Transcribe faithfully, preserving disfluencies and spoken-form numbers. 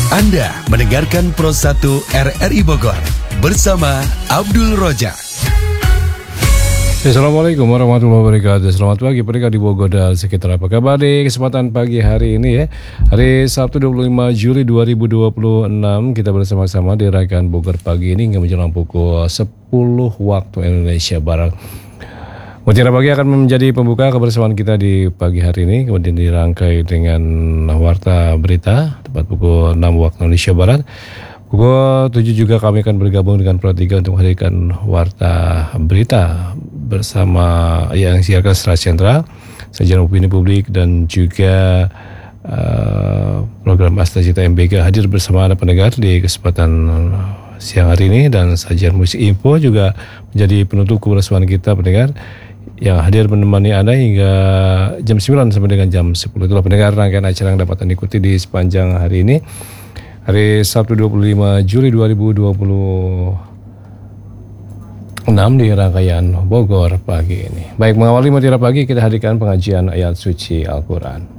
Anda mendengarkan Pro satu R R I Bogor bersama Abdul Rojak. Assalamualaikum warahmatullahi wabarakatuh. Selamat pagi pendengar di Bogor dan sekitar. Apa kabar di kesempatan pagi hari ini ya? Hari Sabtu dua puluh lima Juli dua ribu dua puluh enam kita bersama-sama di Raikan Bogor pagi ini hingga menjelang pukul sepuluh waktu Indonesia Barat. Mutiara Pagi akan menjadi pembuka kebersamaan kita di pagi hari ini, kemudian dirangkai dengan warta berita tepat pukul enam waktu Indonesia Barat. Pukul tujuh juga kami akan bergabung dengan Pro tiga untuk menghadirkan warta berita bersama yang siarkan secara sentral, sajian opini publik dan juga uh, program Asta Cita M B G hadir bersama Anda pendengar di kesempatan siang hari ini, dan sajian musik info juga menjadi penutup kebersamaan kita pendengar yang hadir menemani Anda hingga jam sembilan sampai dengan jam sepuluh. Itulah pendengar rangkaian acara yang dapat Anda ikuti di sepanjang hari ini, hari Sabtu dua puluh lima Juli dua ribu dua puluh enam di rangkaian Bogor pagi ini. Baik, mengawali Mutiara Pagi kita hadirkan pengajian ayat suci Al-Quran.